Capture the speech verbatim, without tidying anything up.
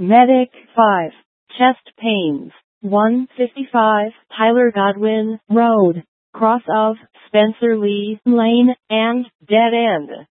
Medic five. Chest pains. one fifty-five Tyler Godwin Road, cross of Spencer Lee Lane and dead end.